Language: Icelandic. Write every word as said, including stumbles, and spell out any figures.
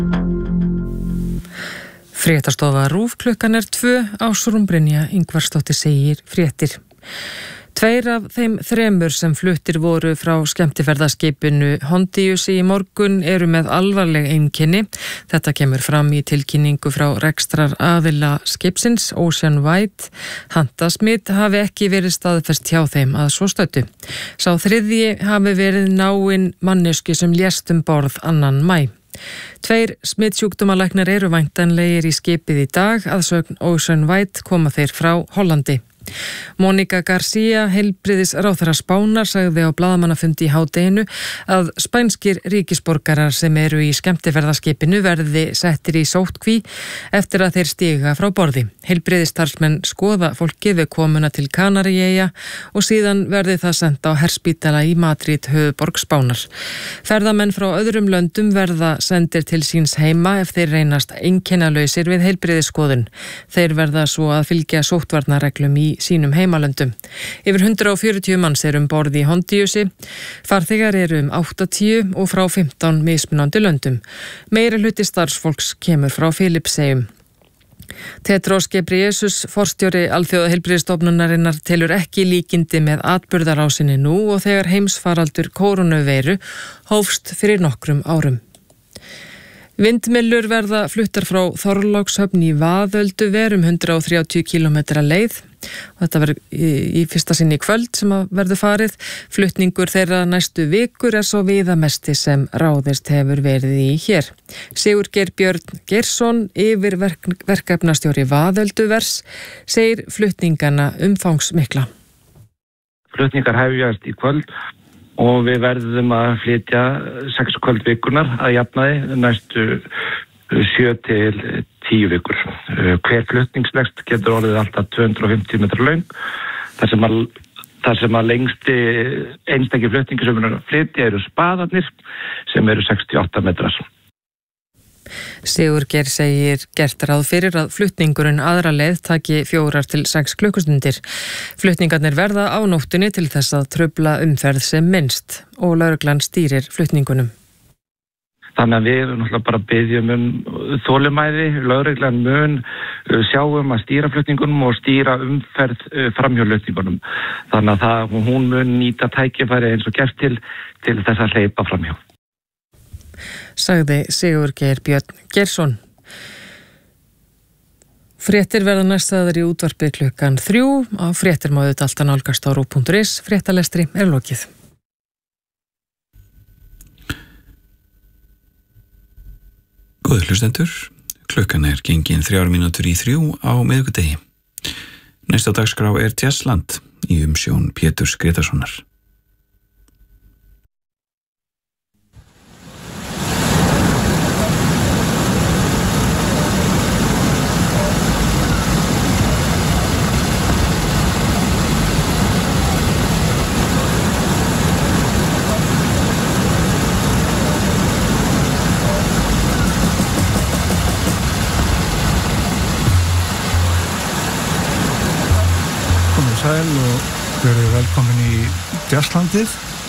Fréttastofa RÚV klukkan er tvö. Ásrún Brynja Ingvarsdóttir segir fréttir. Tveir af þeim þremur sem fluttir voru frá skemmtiferðaskipinu Hondius í morgun eru með alvarleg einkenni. Þetta kemur fram í tilkynningu frá rekstrar aðila skipsins Ocean White. Handasmit hafi ekki verið staðfest hjá þeim að svo stöddu. Sá þriðji hafi verið náinn manneskju sem lést um borð annan maí. Tveir smitsjúkdómalæknar eru væntanlegir í skipið í dag, að sögn Ocean White koma þeir frá Hollandi. Mónica García, heilbrigðisráðherra Spánar, sagði á blaðamannafundi í hádeginu að spænskir ríkisborgarar sem eru í skemmtiferðaskipinu verði settir í sóttkví eftir að þeir stiga frá borði. Heilbrigðisstarfsmenn skoða fólkið við komuna til Kanaríeyja og síðan verði það sent á herspítala í Madrid, höfuðborg Spánar. Ferðamenn frá öðrum löndum verða sendir til síns heima ef þeir reynast einkennalausir við heilbrigðisskoðun. Þeir verða svo að fylgja sóttvarnareglum í sínum heimalöndum. Yfir hundrað og fjörutíu manns eru um borð í Hondiusi. Farþegar eru um áttatíu og frá fimmtán mismunandi löndum. Meiri hluti starfsfólks kemur frá Filippseyjum. Tedros Ghebreyesus, forstjóri Alþjóðaheilbrigðisstofnunarinnar, telur ekki líkindi með atburðarásinni nú og þegar heimsfaraldur kórónuveiru hófst fyrir nokkrum árum. Vindmyllur verða fluttar frá Þorlákshöfn í Vaðölduver um hundrað og þrjátíu kílómetra leið. Þetta verður í, í fyrsta sinni í kvöld sem að verður farið. Flutningur þeirra næstu vikur er svo viðamesti sem ráðist hefur verið í hér. Sigurgeir Björn Geirsson, yfir verk, verkefnastjóri Vaðölduvers, segir flutningana umfangsmikla. Flutningar hefjast í kvöld og við verðum að flytja sex kvöldvikunar að jafnaði næstu sjö til tíu vikur. Hver flutningslest getur orðið alltaf tvö hundruð og fimmtíu metra löng. Það sem að, það sem að lengsti einstakir flutningi sem er að flytja eru spaðarnir sem eru sextíu og átta metrar. Sigurgeir segir gert ráð fyrir að flutningurinn aðra leið taki fjórar til sex klukkustundir. Flutningarnir verða á nóttunni til þess að trufla umferð sem minnst og lögreglan stýrir flutningunum. Þannig að við erum náttúrulega bara biðjum um þolinmæði. Lögreglan mun sjáum að stýra flutningunum og stýra umferð framhjá flutningunum. Þannig að það, hún mun nýta tækifæri eins og gert til til þess að hleypa framhjá. Sagði Sigurgeir Björn Geirsson. Fréttir verða næstaðar í útvarpi klukkan þrjú. Á fréttir má auðvitað alltaf nálgast á rúv punktur is. Fréttalestri er lokið. Góðir hlustendur, klukkan er gengin þrjár mínútur í þrjú á miðvikudegi. Næsta dagskrá er Jazzland í umsjón Péturs Gretarssonar. Sæl og verið velkomin í Jazzlandið.